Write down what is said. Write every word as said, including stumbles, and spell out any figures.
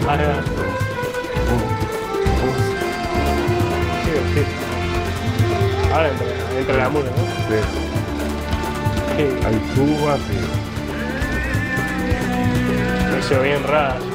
Ahí va. Sí, sí. Ahora entre, entre la mula, ¿no? Sí. Sí. Ahí subo así. Me hizo bien raro.